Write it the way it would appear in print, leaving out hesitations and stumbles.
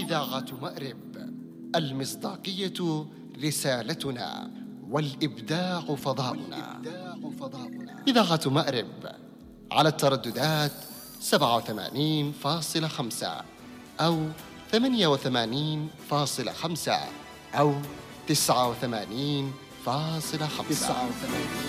إذاعة مأرب، المصداقية رسالتنا، والإبداع فضاؤنا. إذاعة مأرب على الترددات 87.5 أو 88.5 أو 89.5.